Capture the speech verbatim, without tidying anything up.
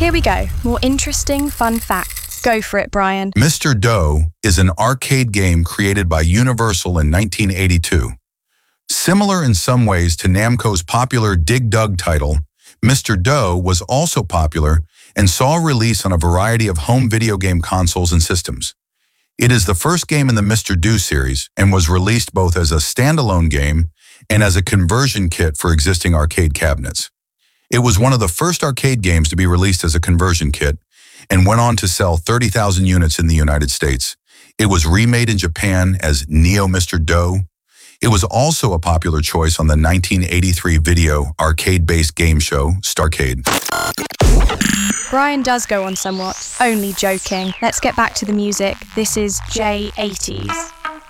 Here we go. More interesting, fun facts. Go for it, Brian. Mister Doe is an arcade game created by Universal in nineteen eighty-two. Similar in some ways to Namco's popular Dig Dug title, Mister Doe was also popular and saw a release on a variety of home video game consoles and systems. It is the first game in the Mister Do series and was released both as a standalone game and as a conversion kit for existing arcade cabinets. It was one of the first arcade games to be released as a conversion kit and went on to sell thirty thousand units in the United States. It was remade in Japan as Neo Mister Doe. It was also a popular choice on the nineteen eighty-three video arcade-based game show, Starcade. Brian does go on somewhat. Only joking. Let's get back to the music. This is J eighties.